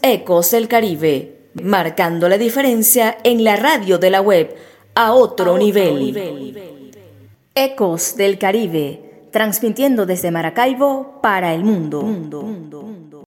Ecos del Caribe, marcando la diferencia en la radio de la web a otro nivel. Ecos del Caribe, transmitiendo desde Maracaibo para el mundo.